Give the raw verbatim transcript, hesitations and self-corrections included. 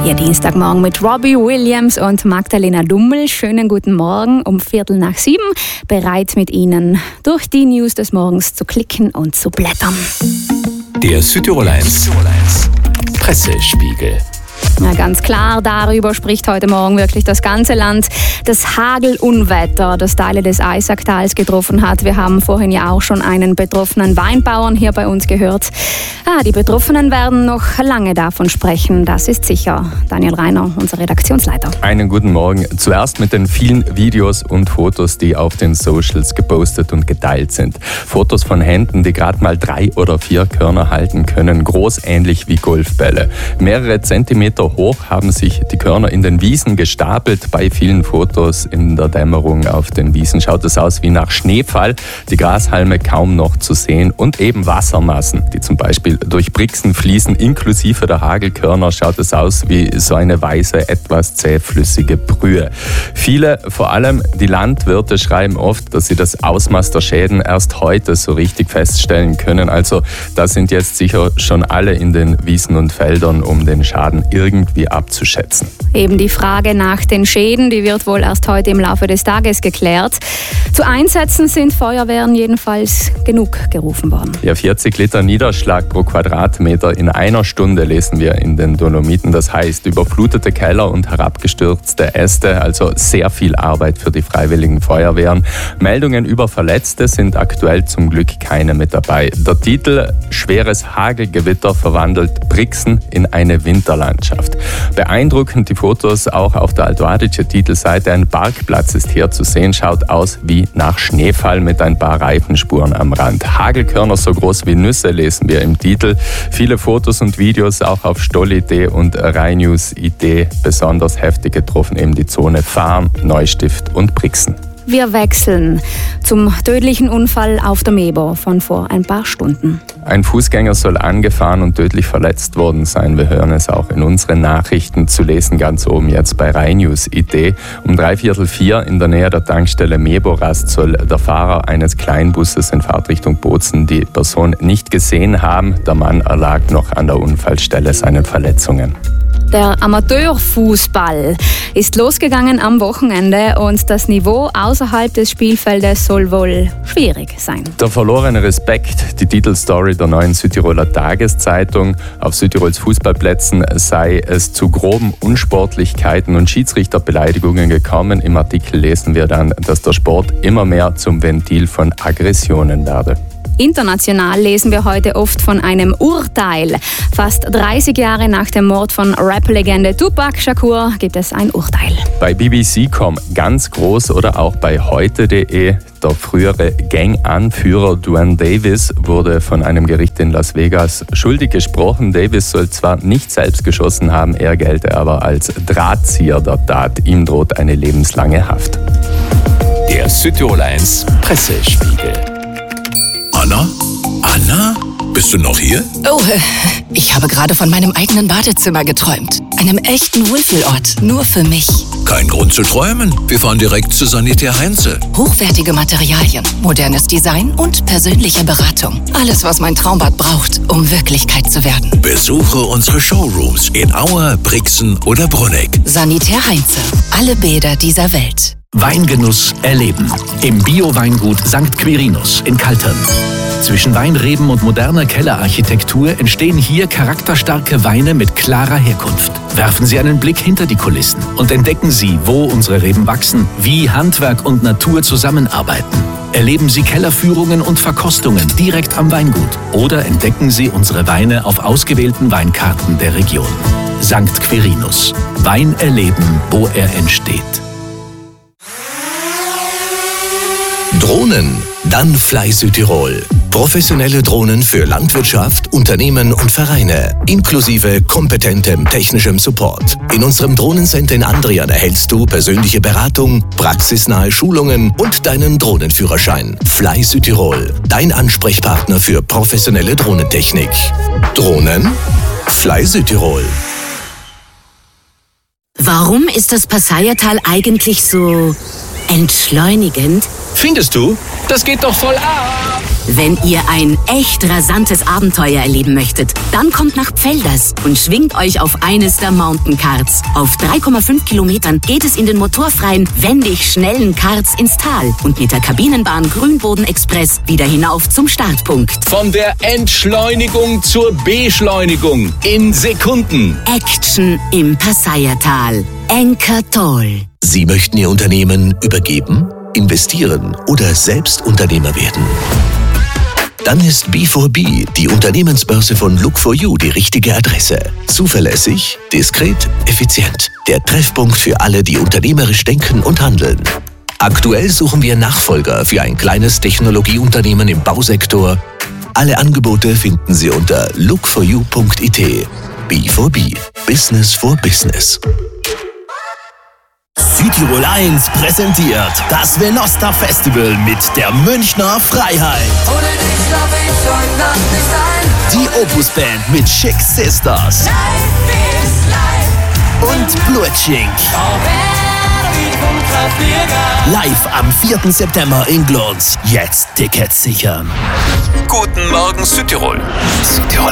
Ihr Dienstagmorgen mit Robbie Williams und Magdalena Dummel. Schönen guten Morgen um Viertel nach sieben. Bereit mit Ihnen durch die News des Morgens zu klicken und zu blättern. Der Südtirol eins Pressespiegel. Ja, ganz klar, darüber spricht heute Morgen wirklich das ganze Land. Das Hagelunwetter, das Teile des Eisachtals getroffen hat. Wir haben vorhin ja auch schon einen betroffenen Weinbauern hier bei uns gehört. Ah, die Betroffenen werden noch lange davon sprechen, das ist sicher. Daniel Reiner, unser Redaktionsleiter. Einen guten Morgen. Zuerst mit den vielen Videos und Fotos, die auf den Socials gepostet und geteilt sind. Fotos von Händen, die gerade mal drei oder vier Körner halten können, groß ähnlich wie Golfbälle. Mehrere Zentimeter hoch haben sich die Körner in den Wiesen gestapelt. Bei vielen Fotos in der Dämmerung auf den Wiesen schaut es aus wie nach Schneefall. Die Grashalme kaum noch zu sehen und eben Wassermassen, die zum Beispiel durch Brixen fließen. Inklusive der Hagelkörner schaut es aus wie so eine weiße, etwas zähflüssige Brühe. Viele, vor allem die Landwirte, schreiben oft, dass sie das Ausmaß der Schäden erst heute so richtig feststellen können. Also da sind jetzt sicher schon alle in den Wiesen und Feldern, um den Schaden irgendwie abzuschätzen. Eben die Frage nach den Schäden, die wird wohl erst heute im Laufe des Tages geklärt. Zu Einsätzen sind Feuerwehren jedenfalls genug gerufen worden. Ja, vierzig Liter Niederschlag pro Quadratmeter in einer Stunde lesen wir in den Dolomiten. Das heißt, überflutete Keller und herabgestürzte Äste, also sehr viel Arbeit für die freiwilligen Feuerwehren. Meldungen über Verletzte sind aktuell zum Glück keine mit dabei. Der Titel: Schweres Hagelgewitter verwandelt Brixen in eine Winterlandschaft. Beeindruckend die Fotos auch auf der Alto Adige-Titelseite. Ein Parkplatz ist hier zu sehen, schaut aus wie nach Schneefall mit ein paar Reifenspuren am Rand. Hagelkörner so groß wie Nüsse lesen wir im Titel. Viele Fotos und Videos auch auf Stoll.it und rheinews.it. Besonders heftig getroffen eben die Zone Farm, Neustift und Brixen. Wir wechseln zum tödlichen Unfall auf der Mebo von vor ein paar Stunden. Ein Fußgänger soll angefahren und tödlich verletzt worden sein. Wir hören es auch in unseren Nachrichten zu lesen, ganz oben jetzt bei rheinews.it. Um dreiviertel vier in der Nähe der Tankstelle Meborast soll der Fahrer eines Kleinbusses in Fahrtrichtung Bozen die Person nicht gesehen haben. Der Mann erlag noch an der Unfallstelle seinen Verletzungen. Der Amateurfußball ist losgegangen am Wochenende und das Niveau außerhalb des Spielfeldes soll wohl schwierig sein. Der verlorene Respekt, die Titelstory der neuen Südtiroler Tageszeitung. Auf Südtirols Fußballplätzen sei es zu groben Unsportlichkeiten und Schiedsrichterbeleidigungen gekommen. Im Artikel lesen wir dann, dass der Sport immer mehr zum Ventil von Aggressionen werde. International lesen wir heute oft von einem Urteil. Fast dreißig Jahre nach dem Mord von Rap-Legende Tupac Shakur gibt es ein Urteil. Bei B B C Punkt com ganz groß oder auch bei heute Punkt de. Der frühere Gang-Anführer Duane Davis wurde von einem Gericht in Las Vegas schuldig gesprochen. Davis soll zwar nicht selbst geschossen haben, er gelte aber als Drahtzieher der Tat. Ihm droht eine lebenslange Haft. Der Südtirol eins Pressespiegel. Anna? Anna? Bist du noch hier? Oh, ich habe gerade von meinem eigenen Badezimmer geträumt. Einem echten Wohlfühlort, nur für mich. Kein Grund zu träumen. Wir fahren direkt zu Sanitär Heinze. Hochwertige Materialien, modernes Design und persönliche Beratung. Alles, was mein Traumbad braucht, um Wirklichkeit zu werden. Besuche unsere Showrooms in Auer, Brixen oder Brunegg. Sanitär Heinze. Alle Bäder dieser Welt. Weingenuss erleben. Im Bio-Weingut Sankt Quirinus in Kaltern. Zwischen Weinreben und moderner Kellerarchitektur entstehen hier charakterstarke Weine mit klarer Herkunft. Werfen Sie einen Blick hinter die Kulissen und entdecken Sie, wo unsere Reben wachsen, wie Handwerk und Natur zusammenarbeiten. Erleben Sie Kellerführungen und Verkostungen direkt am Weingut oder entdecken Sie unsere Weine auf ausgewählten Weinkarten der Region. Sankt Quirinus. Wein erleben, wo er entsteht. Drohnen? Dann Fly Südtirol. Professionelle Drohnen für Landwirtschaft, Unternehmen und Vereine, inklusive kompetentem technischem Support. In unserem Drohnencenter in Andrian erhältst du persönliche Beratung, praxisnahe Schulungen und deinen Drohnenführerschein. Fly Südtirol, dein Ansprechpartner für professionelle Drohnentechnik. Drohnen? Fly Südtirol. Warum ist das Passayertal eigentlich so entschleunigend? Findest du? Das geht doch voll ab! Wenn ihr ein echt rasantes Abenteuer erleben möchtet, dann kommt nach Pfelders und schwingt euch auf eines der Mountain Karts. Auf drei Komma fünf Kilometern geht es in den motorfreien, wendig schnellen Karts ins Tal und mit der Kabinenbahn Grünboden Express wieder hinauf zum Startpunkt. Von der Entschleunigung zur Beschleunigung in Sekunden. Action im Passaiertal. Enker Toll. Sie möchten Ihr Unternehmen übergeben, investieren oder selbst Unternehmer werden? Dann ist B vier B, die Unternehmensbörse von Look for You, die richtige Adresse. Zuverlässig, diskret, effizient. Der Treffpunkt für alle, die unternehmerisch denken und handeln. Aktuell suchen wir Nachfolger für ein kleines Technologieunternehmen im Bausektor. Alle Angebote finden Sie unter look for you punkt i t. B vier B, Business for Business. Südtirol eins präsentiert das Venosta Festival mit der Münchner Freiheit. Ohne dich schlaf ich heute Nacht nicht ein. Die Opus Band mit Chick Sisters. Life is life. Und Blutschink. Live am vierten September in Glons. Jetzt Tickets sichern. Guten Morgen Südtirol. Südtirol